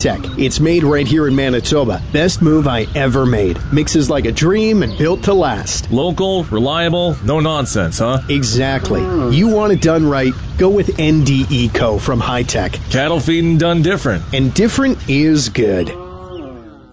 Hi-Tech. It's made right here in Manitoba. Best move I ever made. Mixes like a dream and built to last. Local, reliable, no nonsense, huh? Exactly. You want it done right, go with NDE Co. from Hi-Tech. Cattle feeding done different. And different is good.